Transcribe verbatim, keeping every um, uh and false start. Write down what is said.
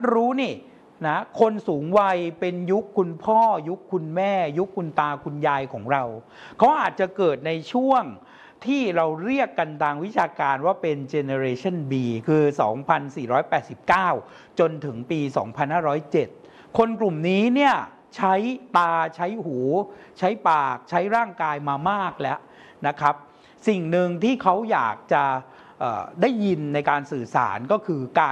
รู้นี่นะคนสูงวัยเป็นยุคคุณพ่อยุคคุณแม่ยุคคุณตาคุณยายของเราเขาอาจจะเกิดในช่วงที่เราเรียกกันทางวิชาการว่าเป็น Generation B คือ สองพันสี่ร้อยแปดสิบเก้า จนถึงปี สองพันห้าร้อยเจ็ด คนกลุ่มนี้เนี่ยใช้ตาใช้หูใช้ปากใช้ร่างกายมามากแล้วนะครับสิ่งหนึ่งที่เขาอยากจะได้ยินในการสื่อสารก็คือการ